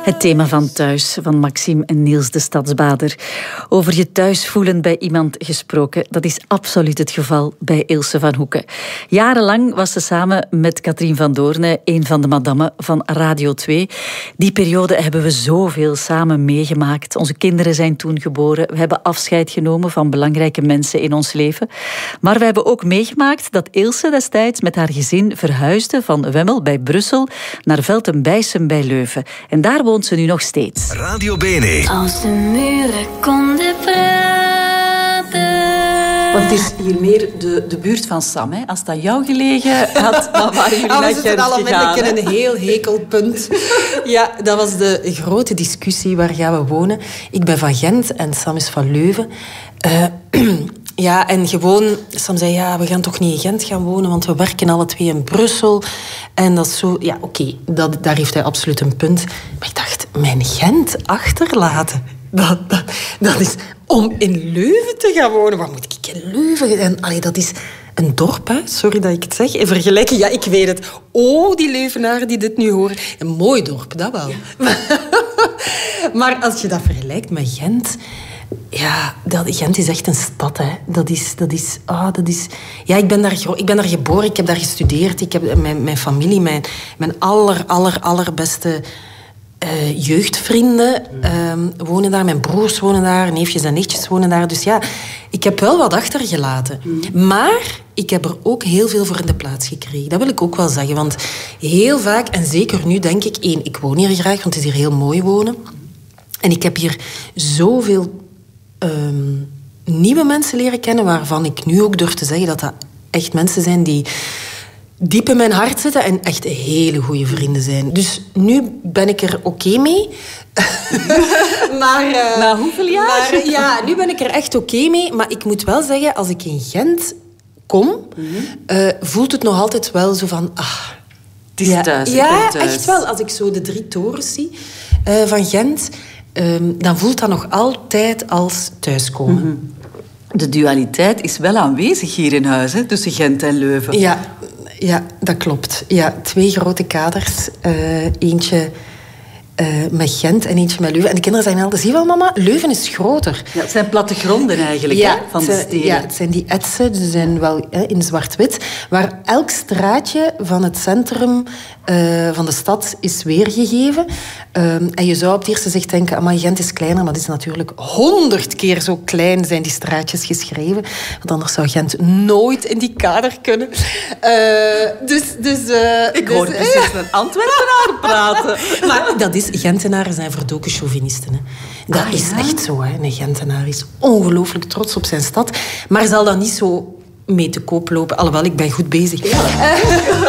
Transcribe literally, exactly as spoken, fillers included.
Het thema van thuis, van Maxime en Niels de Stadsbader. Over je thuis voelen bij iemand gesproken, dat is absoluut het geval bij Ilse van Hoeken. Jarenlang was ze samen met Katrien van Doorne een van de madammen van Radio twee. Die periode hebben we zoveel samen meegemaakt. Onze kinderen zijn toen geboren. We hebben afscheid genomen van belangrijke mensen in ons leven. Maar we hebben ook meegemaakt dat Ilse destijds met haar gezin verhuisde van Wemmel bij Brussel naar Velten-Bijssem bij Leuven. En daar woont ze nu nog steeds. Radio Bene. Als de muren konden praten. Want het is hier meer de, de buurt van Sam. Hè? Als het aan jou gelegen had, dan waren jullie naar Gent gegaan. We zitten in een heel hekelpunt. Ja, dat was de grote discussie. Waar gaan we wonen? Ik ben van Gent en Sam is van Leuven. Uh, ja, en gewoon... Sam zei, ja, we gaan toch niet in Gent gaan wonen, want we werken alle twee in Brussel. En dat is zo... Ja, oké, okay, dat, daar heeft hij absoluut een punt. Maar ik dacht, mijn Gent achterlaten, dat, dat, dat is om in Leuven te gaan wonen. Waar moet ik in Leuven? En, allee, dat is een dorp, hè? Sorry dat ik het zeg. In vergelijking, ja, ik weet het. Oh, die Leuvenaren die dit nu horen. Een mooi dorp, dat wel. Ja. Maar als je dat vergelijkt met Gent... Ja, dat, Gent is echt een stad, hè. Dat is... Dat is, ah, dat is ja, ik ben, daar, ik ben daar geboren, ik heb daar gestudeerd. Ik heb mijn, mijn familie, mijn, mijn aller, aller, allerbeste uh, jeugdvrienden um, wonen daar. Mijn broers wonen daar, neefjes en nichtjes wonen daar. Dus ja, ik heb wel wat achtergelaten. Mm. Maar ik heb er ook heel veel voor in de plaats gekregen. Dat wil ik ook wel zeggen. Want heel vaak, en zeker nu, denk ik... één, ik woon hier graag, want het is hier heel mooi wonen. En ik heb hier zoveel... Um, nieuwe mensen leren kennen, waarvan ik nu ook durf te zeggen dat dat echt mensen zijn die diep in mijn hart zitten en echt hele goede vrienden zijn. Dus nu ben ik er oké okay mee. maar, uh, Na hoeveel jaar? Maar, ja, nu ben ik er echt oké okay mee. Maar ik moet wel zeggen, als ik in Gent kom, mm-hmm. uh, voelt het nog altijd wel zo van... Ah, het is ja, thuis. Ja, thuis. Echt wel. Als ik zo de drie torens zie uh, van Gent... Um, dan voelt dat nog altijd als thuiskomen. Mm-hmm. De dualiteit is wel aanwezig hier in huis, hè, tussen Gent en Leuven. Ja, ja, dat klopt. Ja, twee grote kaders. Uh, eentje uh, met Gent en eentje met Leuven. En de kinderen zeggen altijd, zie je wel, mama, Leuven is groter. Ja, het zijn plattegronden eigenlijk, ja, hè, van de steden. Ja, het zijn die etsen, ze zijn wel hè, in zwart-wit. Waar elk straatje van het centrum uh, van de stad is weergegeven. Um, en je zou op het eerste zicht denken, amai, Gent is kleiner, maar dat is natuurlijk honderd keer zo klein zijn die straatjes geschreven. Want anders zou Gent nooit in die kader kunnen. Uh, dus, dus, uh, Ik dus, hoorde precies uh, een Antwerpenaar praten. Maar dat is, Gentenaren zijn verdoken chauvinisten. Hè. Dat ah, is ja? echt zo. Hè. Een Gentenaar is ongelooflijk trots op zijn stad. Maar zal dat niet zo mee te koop lopen. Alhoewel, ik ben goed bezig. Ja.